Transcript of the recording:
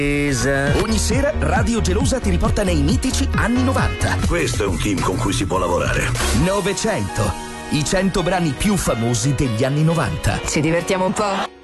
Ogni sera Radio Gelosa ti riporta nei mitici anni 90. Questo è un team con cui si può lavorare. 900, i 100 brani più famosi degli anni 90. Ci divertiamo un po'?